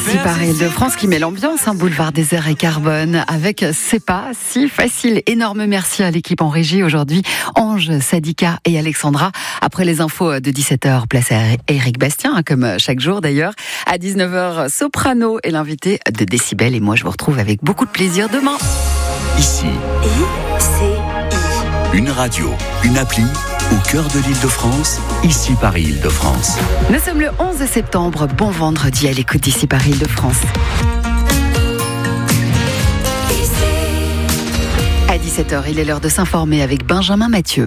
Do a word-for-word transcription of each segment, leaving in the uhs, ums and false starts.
Ici par Île-de-France qui met l'ambiance, hein, boulevard désert et carbone avec C'est pas si facile. Énorme merci à l'équipe en régie aujourd'hui, Ange, Sadika et Alexandra. Après les infos de dix-sept heures, place à Éric Bastien, hein, comme chaque jour d'ailleurs. À dix-neuf heures, Soprano est l'invité de Décibel et moi je vous retrouve avec beaucoup de plaisir demain. Ici, I C I. Une radio, une appli au cœur de l'Île-de-France, Ici Paris Île-de-France. Nous sommes le onze septembre, bon vendredi à l'écoute d'Ici Paris Île-de-France. À dix-sept heures, il est l'heure de s'informer avec Benjamin Mathieu.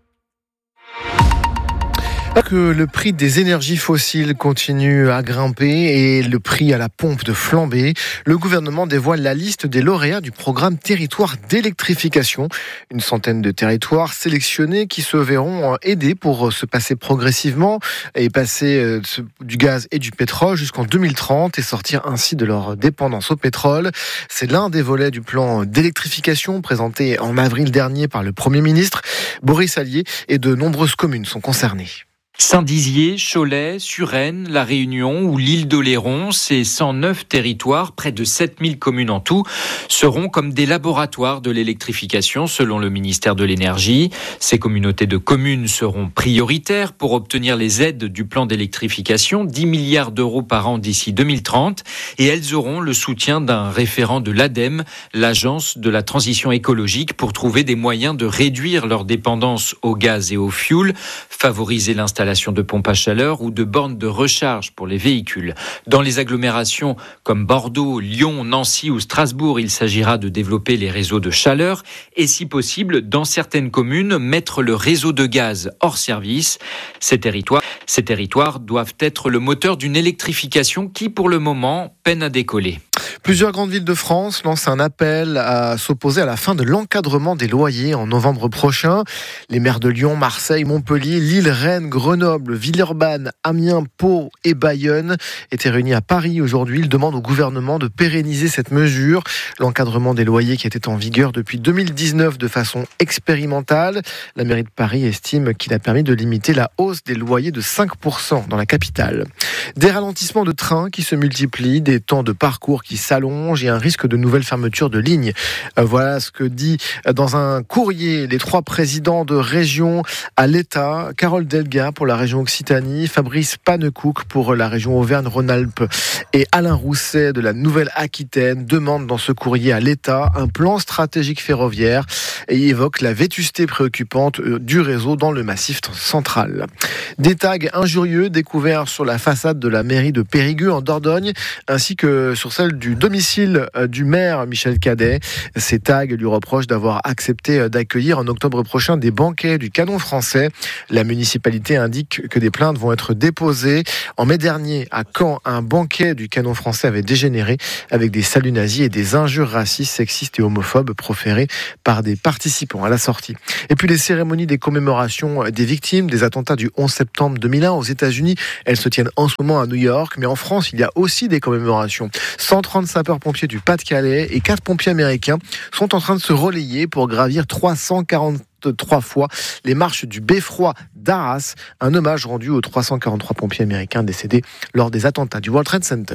Que le prix des énergies fossiles continue à grimper et le prix à la pompe de flamber, le gouvernement dévoile la liste des lauréats du programme Territoire d'électrification. Une centaine de territoires sélectionnés qui se verront aidés pour se passer progressivement et passer du gaz et du pétrole jusqu'en deux mille trente et sortir ainsi de leur dépendance au pétrole. C'est l'un des volets du plan d'électrification présenté en avril dernier par le Premier ministre. Boris Allier et de nombreuses communes sont concernées. Saint-Dizier, Cholet, Suresnes, La Réunion ou l'île d'Oléron, ces cent neuf territoires, près de sept mille communes en tout, seront comme des laboratoires de l'électrification selon le ministère de l'Énergie. Ces communautés de communes seront prioritaires pour obtenir les aides du plan d'électrification, dix milliards d'euros par an d'ici deux mille trente, et elles auront le soutien d'un référent de l'ADEME, l'Agence de la transition écologique, pour trouver des moyens de réduire leur dépendance au gaz et au fioul, favoriser l'installation de pompes à chaleur ou de bornes de recharge pour les véhicules. Dans les agglomérations comme Bordeaux, Lyon, Nancy ou Strasbourg, il s'agira de développer les réseaux de chaleur et, si possible, dans certaines communes, mettre le réseau de gaz hors service. Ces territoires, ces territoires doivent être le moteur d'une électrification qui, pour le moment, peine à décoller. Plusieurs grandes villes de France lancent un appel à s'opposer à la fin de l'encadrement des loyers en novembre prochain. Les maires de Lyon, Marseille, Montpellier, Lille, Rennes, Grenoble, Villeurbanne, Amiens, Pau et Bayonne étaient réunis à Paris aujourd'hui. Ils demandent au gouvernement de pérenniser cette mesure. L'encadrement des loyers qui était en vigueur depuis deux mille dix-neuf de façon expérimentale. La mairie de Paris estime qu'il a permis de limiter la hausse des loyers de cinq pour cent dans la capitale. Des ralentissements de trains qui se multiplient, des temps de parcours qui s'allongent et un risque de nouvelles fermetures de lignes. Voilà ce que dit dans un courrier les trois présidents de région à l'État. Carole Delga pour la région Occitanie, Fabrice Pannecook pour la région Auvergne-Rhône-Alpes et Alain Rousset de la Nouvelle-Aquitaine demandent dans ce courrier à l'État un plan stratégique ferroviaire et évoquent la vétusté préoccupante du réseau dans le massif central. Des tags injurieux découverts sur la façade de la mairie de Périgueux en Dordogne ainsi que sur celle du domicile du maire Michel Cadet. Ces tags lui reprochent d'avoir accepté d'accueillir en octobre prochain des banquets du Canon français. La municipalité indique que des plaintes vont être déposées. En mai dernier, à Caen, un banquet du Canon français avait dégénéré avec des saluts nazis et des injures racistes, sexistes et homophobes proférées par des participants à la sortie. Et puis les cérémonies des commémorations des victimes des attentats du onze septembre deux mille un aux États-Unis, elles se tiennent en ce moment à New York, mais en France, il y a aussi des commémorations. cent trente sapeurs-pompiers du Pas-de-Calais et quatre pompiers américains sont en train de se relayer pour gravir trois cent quarante-trois fois les marches du beffroi d'Arras, un hommage rendu aux trois cent quarante-trois pompiers américains décédés lors des attentats du World Trade Center.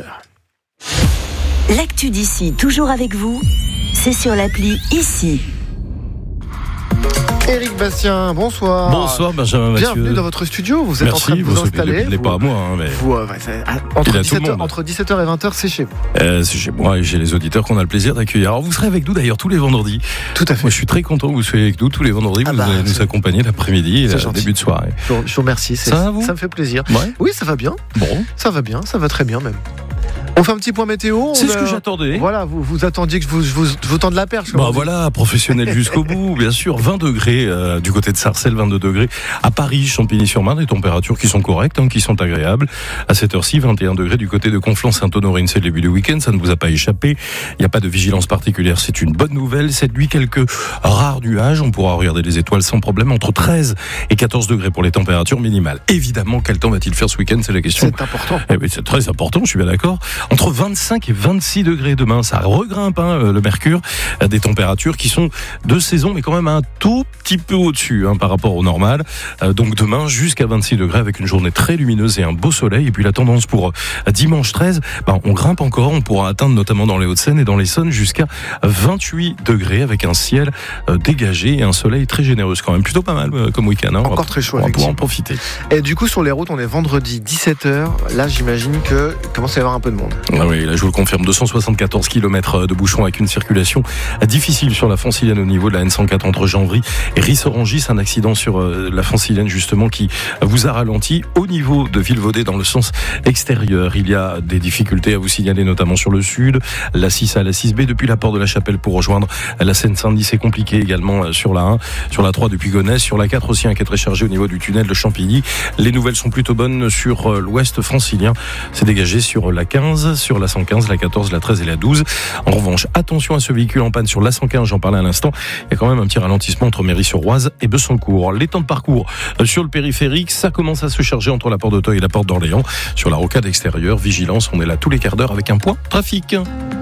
L'actu d'ici, toujours avec vous, c'est sur l'appli Ici. Éric Bastien, bonsoir. Bonsoir Benjamin Mathieu. Bienvenue dans votre studio, vous êtes Merci, en train de vous, vous installer. Il n'est pas à moi. Hein, mais... vous, euh, ouais, entre, dix-sept heures, entre dix-sept heures et vingt heures, c'est chez vous. Euh, c'est chez moi et chez les auditeurs qu'on a le plaisir d'accueillir. Alors vous serez avec nous d'ailleurs tous les vendredis. Tout à fait. Moi je suis très content que vous soyez avec nous tous les vendredis. Ah vous bah, allez nous accompagner l'après-midi et le début de soirée. Je vous, je vous remercie. Ça va vous ? Ça me fait plaisir. Ouais. Oui, ça va bien. Bon. Ça va bien, ça va très bien même. On fait un petit point météo. C'est on ce a... que j'attendais. Voilà, vous, vous attendiez que je vous, je vous, je vous tende la perche. Bah voilà, professionnel jusqu'au bout, bien sûr. vingt degrés euh, du côté de Sarcelles, vingt-deux degrés à Paris, Champigny-sur-Marne, des températures qui sont correctes, hein, qui sont agréables. À cette heure-ci, vingt et un degrés du côté de Conflans-Sainte-Honorine. C'est le début du week-end, ça ne vous a pas échappé. Il n'y a pas de vigilance particulière, c'est une bonne nouvelle. Cette nuit, quelques rares nuages. On pourra regarder les étoiles sans problème. Entre treize et quatorze degrés pour les températures minimales. Évidemment, quel temps va-t-il faire ce week-end ? C'est la question. C'est important. Eh oui, c'est très important, je suis bien d'accord. entre vingt-cinq et vingt-six degrés demain. Ça regrimpe hein, le mercure, des températures qui sont de saison, mais quand même un tout petit peu au-dessus hein, par rapport au normal. Euh, donc demain, jusqu'à vingt-six degrés avec une journée très lumineuse et un beau soleil. Et puis la tendance pour dimanche treize, ben, on grimpe encore. On pourra atteindre notamment dans les Hauts-de-Seine et dans l'Essonne jusqu'à vingt-huit degrés avec un ciel euh, dégagé et un soleil très généreux. Quand même plutôt pas mal euh, comme week-end. Hein. Encore va, très chaud. On va pouvoir en profiter. Et du coup, sur les routes, on est vendredi dix-sept heures. Là, j'imagine que commence à y avoir un peu de monde. Ah oui, là, je vous le confirme. deux cent soixante-quatorze kilomètres de bouchons avec une circulation difficile sur la Francilienne au niveau de la N cent quatre entre Janvry et Ris-Orangis. Un accident sur euh, la Francilienne justement qui vous a ralenti au niveau de Vilvodet dans le sens extérieur. Il y a des difficultés à vous signaler notamment sur le sud, la six A, la six B depuis la porte de la Chapelle pour rejoindre la Seine-Saint-Denis. C'est compliqué également sur la un, sur la trois depuis Gonesse, sur la quatre aussi, un quai très chargé au niveau du tunnel de Champigny. Les nouvelles sont plutôt bonnes sur l'ouest francilien. C'est dégagé sur la quinze, sur la cent quinze, la quatorze, la treize et la douze. En revanche, attention à ce véhicule en panne sur la cent quinze, j'en parlais à l'instant. Il y a quand même un petit ralentissement entre Méry-sur-Oise et Besancourt. Les temps de parcours sur le périphérique, ça commence à se charger entre la porte d'Auteuil et la porte d'Orléans. Sur la rocade extérieure, vigilance, on est là tous les quarts d'heure avec un point trafic.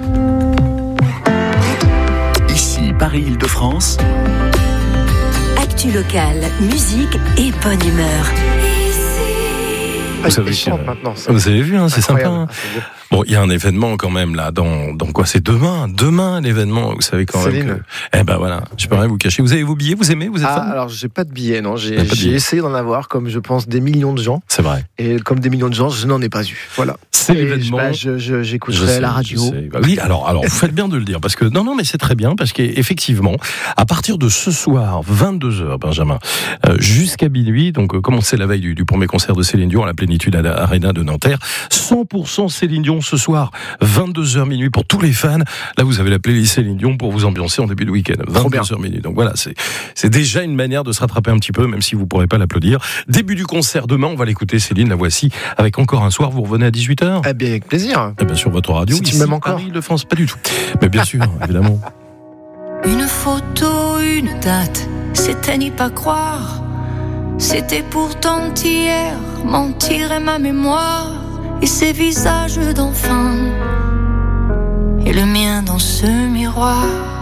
Ici, Paris-Île-de-France. Actu locale, musique et bonne humeur. Vous savez, maintenant, vous avez vu, hein, c'est sympa. Hein. Ah, bon, il y a un événement quand même là, dans, dans quoi c'est demain, demain l'événement. Vous savez quand Céline. même que, eh ben voilà, je peux rien vous cacher. Vous avez vos billets, vous aimez, vous êtes ah, fan? Alors j'ai pas de billets, non. J'ai, j'ai billets. essayé d'en avoir, comme je pense des millions de gens. C'est vrai. Et comme des millions de gens, je n'en ai pas eu. Voilà. C'est et l'événement. Bah, je, je, j'écouterai je sais, la radio. Bah oui, alors, alors vous faites bien de le dire parce que non, non, mais c'est très bien parce qu'effectivement, à partir de ce soir, vingt-deux heures, Benjamin, euh, jusqu'à minuit, donc euh, comme c'est la veille du, du premier concert de Céline Dion à la Plénitude Arena de Nanterre, cent pour cent Céline Dion ce soir, vingt-deux heures minuit pour tous les fans. Là, vous avez la playlist Céline Dion pour vous ambiancer en début de week-end. vingt-deux heures minuit. Donc voilà, c'est, c'est déjà une manière de se rattraper un petit peu, même si vous pourrez pas l'applaudir. Début du concert demain, on va l'écouter, Céline, la voici, avec Encore un soir. Vous revenez à dix-huit heures. Eh bien, avec plaisir. Eh bien, sur votre radio. Si tu ici, m'aimes encore. Paris-Île-de-France, pas du tout. Mais bien sûr, évidemment. Une photo, une date, c'était n'y pas croire. C'était pourtant hier, mentir est ma mémoire. Et ces visages d'enfants, et le mien dans ce miroir.